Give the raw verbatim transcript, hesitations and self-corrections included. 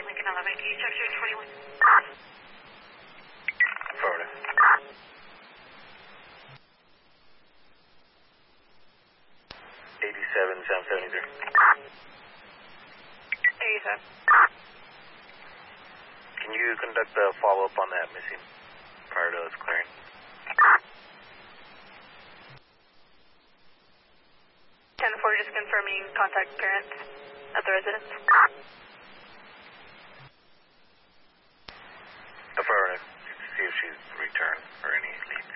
Lincoln eleven. Can you check your twenty-one? Affirmative. eighty-seven, seven seventy-three. eighty-seven. Can you conduct a follow-up on that missing prior to us clearing? ten four, just confirming contact parents at the residence. Affirmative. See if she's returned or any leads.